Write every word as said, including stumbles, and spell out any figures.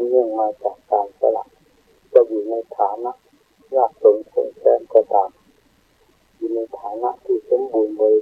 เนื่องมาจากการสละจะอยู่ในฐานะยากจนคนแค้นก็ตามอยู่ในฐานะที่สมบูรณ์บริ